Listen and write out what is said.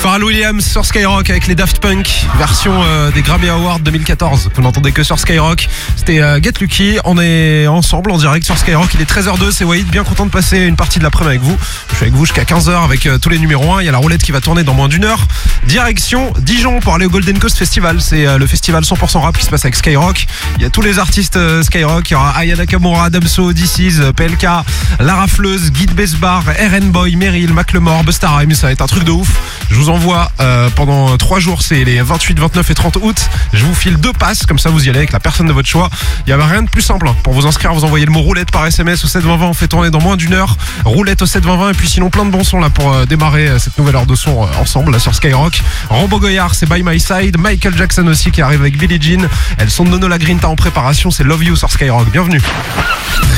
Pharrell Williams sur Skyrock avec les Daft Punk, version des Grammy Awards 2014. Vous n'entendez que sur Skyrock. C'était Get Lucky. On est ensemble en direct sur Skyrock. Il est 13h02. C'est Wahid. Bien content de passer une partie de l'après-midi avec vous. Je suis avec vous jusqu'à 15h avec tous les numéros 1. Il y a la roulette qui va tourner dans moins d'une heure. Direction Dijon pour aller au Golden Coast Festival. C'est le festival 100% rap qui se passe avec Skyrock. Il y a tous les artistes Skyrock. Il y aura Aya Nakamura, Damso, DC's, PLK, La Rafleuse, Guide Besbar, RN Boy, Meryl, Macklemore, Busta Rhymes. Ça va être un truc de ouf. Je vous envoie pendant 3 jours, c'est les 28, 29 et 30 août. Je vous file 2 passes, comme ça vous y allez avec la personne de votre choix. Il n'y a rien de plus simple. Pour vous inscrire, vous envoyez le mot roulette par SMS au 72020. On fait tourner dans moins d'une heure. Roulette au 72020. Et puis sinon, plein de bons sons là pour démarrer cette nouvelle heure de son ensemble là sur Skyrock. Rambo Goyard, c'est By My Side. Michael Jackson aussi qui arrive avec Billie Jean. Elles sont de Nono La Grinta en préparation. C'est Love You sur Skyrock. Bienvenue.